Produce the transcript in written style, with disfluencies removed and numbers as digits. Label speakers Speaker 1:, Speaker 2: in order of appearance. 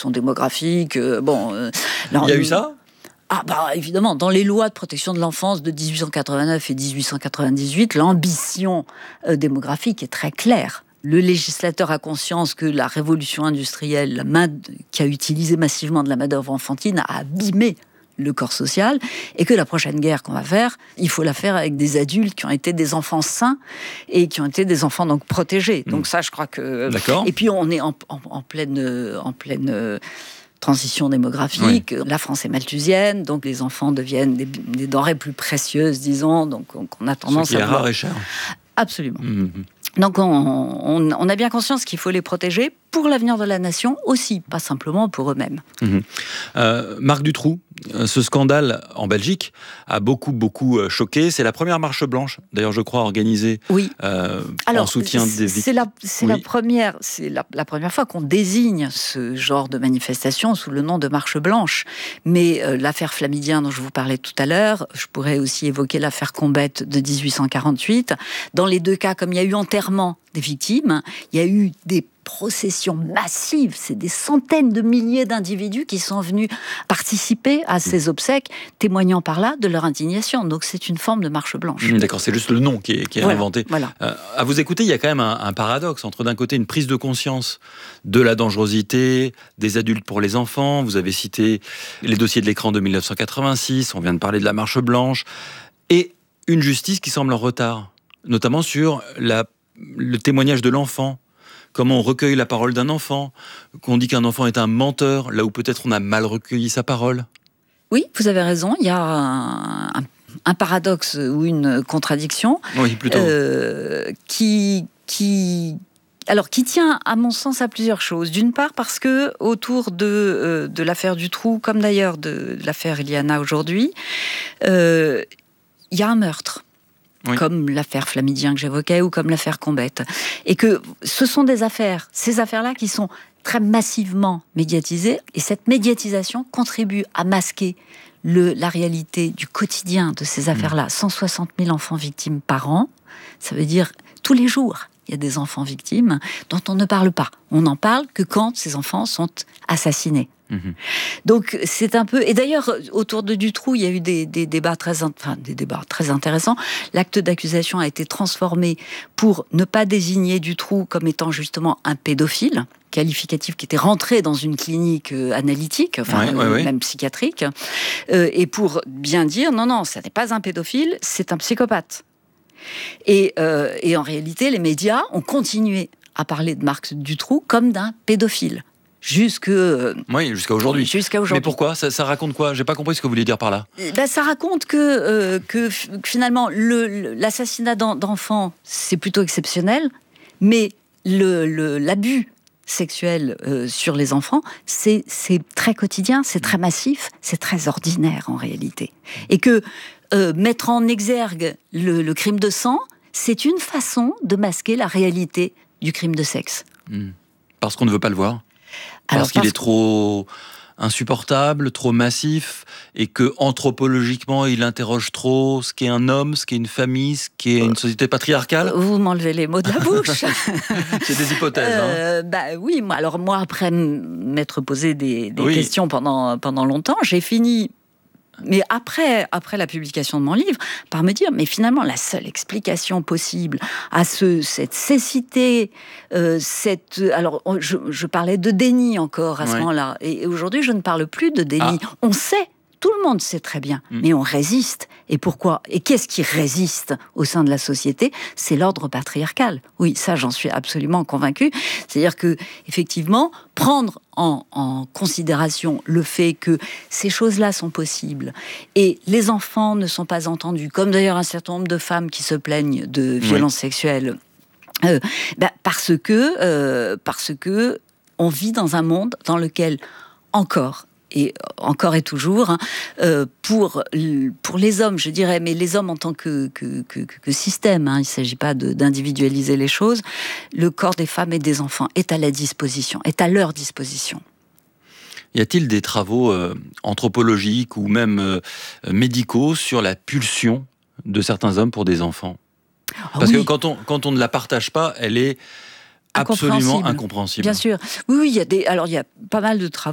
Speaker 1: protection démographique.
Speaker 2: Il y a eu ça ?
Speaker 1: Évidemment, dans les lois de protection de l'enfance de 1889 et 1898, l'ambition démographique est très claire. Le législateur a conscience que la révolution industrielle, qui a utilisé massivement de la main-d'œuvre enfantine, a abîmé le corps social, et que la prochaine guerre qu'on va faire, il faut la faire avec des adultes qui ont été des enfants sains et qui ont été des enfants donc protégés. Donc ça, je crois que...
Speaker 2: D'accord.
Speaker 1: Et puis on est en pleine transition démographique. Oui. La France est malthusienne, donc les enfants deviennent des denrées plus précieuses, disons. Donc on a tendance
Speaker 2: à... Ce qui est rare et cher.
Speaker 1: Absolument. Donc on a bien conscience qu'il faut les protéger pour l'avenir de la nation aussi, pas simplement pour eux-mêmes.
Speaker 2: Marc Dutroux, ce scandale en Belgique a beaucoup choqué. C'est la première marche blanche, d'ailleurs je crois organisée en soutien des victimes.
Speaker 1: C'est la première fois qu'on désigne ce genre de manifestation sous le nom de marche blanche. Mais l'affaire Flamidien dont je vous parlais tout à l'heure, je pourrais aussi évoquer l'affaire Combette de 1848. Dans les deux cas, comme il y a eu enterrement des victimes, il y a eu des processions massives, c'est des centaines de milliers d'individus qui sont venus participer à ces obsèques, témoignant par là de leur indignation. Donc c'est une forme de marche blanche.
Speaker 2: D'accord, c'est juste le nom qui est inventé.
Speaker 1: Voilà.
Speaker 2: À vous écouter, il y a quand même un paradoxe entre d'un côté une prise de conscience de la dangerosité des adultes pour les enfants. Vous avez cité les dossiers de l'écran de 1986, on vient de parler de la marche blanche, et une justice qui semble en retard, notamment sur le témoignage de l'enfant. Comment on recueille la parole d'un enfant, qu'on dit qu'un enfant est un menteur, là où peut-être on a mal recueilli sa parole.
Speaker 1: Oui, vous avez raison, il y a un paradoxe ou une contradiction qui tient, à mon sens, à plusieurs choses. D'une part, parce que autour de l'affaire Dutroux, comme d'ailleurs de l'affaire Iliana aujourd'hui, il y a un meurtre. Oui. Comme l'affaire Flamidien que j'évoquais ou comme l'affaire Combette. Et que ce sont ces affaires-là qui sont très massivement médiatisées, et cette médiatisation contribue à masquer la réalité du quotidien de ces affaires-là. 160 000 enfants victimes par an, ça veut dire tous les jours. Il y a des enfants victimes dont on ne parle pas. On n'en parle que quand ces enfants sont assassinés. Donc c'est un peu... Et d'ailleurs, autour de Dutroux, il y a eu des débats très intéressants. L'acte d'accusation a été transformé pour ne pas désigner Dutroux comme étant justement un pédophile, qualificatif qui était rentré dans une clinique analytique, même psychiatrique, et pour bien dire, non, ça n'est pas un pédophile, c'est un psychopathe. Et en réalité, les médias ont continué à parler de Marc Dutroux comme d'un pédophile. Jusqu'à
Speaker 2: aujourd'hui.
Speaker 1: Mais
Speaker 2: pourquoi ? Ça raconte quoi ? J'ai pas compris ce que vous vouliez dire par là.
Speaker 1: Ça raconte que finalement, l'assassinat d'enfants, c'est plutôt exceptionnel, mais l'abus sexuel sur les enfants, c'est très quotidien, c'est très massif, c'est très ordinaire en réalité. Et que mettre en exergue le crime de sang, c'est une façon de masquer la réalité du crime de sexe.
Speaker 2: Parce qu'on ne veut pas le voir ? Parce qu'il est trop insupportable, trop massif, et que anthropologiquement il interroge trop ce qu'est un homme, ce qu'est une famille, ce qu'est une société patriarcale.
Speaker 1: Vous m'enlevez les mots de la bouche.
Speaker 2: C'est des hypothèses.
Speaker 1: Oui, moi après m'être posé des questions pendant longtemps, j'ai fini. Mais après la publication de mon livre, par me dire, mais finalement, la seule explication possible à cette cécité, alors, je parlais de déni encore à ce moment-là. Et aujourd'hui, je ne parle plus de déni. On sait, tout le monde sait très bien, mais on résiste. Et pourquoi ? Et qu'est-ce qui résiste au sein de la société ? C'est l'ordre patriarcal. Oui, ça, j'en suis absolument convaincue. C'est-à-dire que, effectivement, prendre en considération le fait que ces choses-là sont possibles et les enfants ne sont pas entendus, comme d'ailleurs un certain nombre de femmes qui se plaignent de violences sexuelles, parce que on vit dans un monde dans lequel encore et toujours, pour les hommes, je dirais, mais les hommes en tant que système, il ne s'agit pas d'individualiser les choses, le corps des femmes et des enfants est à leur disposition.
Speaker 2: Y a-t-il des travaux anthropologiques ou même médicaux sur la pulsion de certains hommes pour des enfants ? Parce que quand on ne la partage pas, elle est absolument incompréhensible.
Speaker 1: Bien sûr. Oui, il y a pas mal de travaux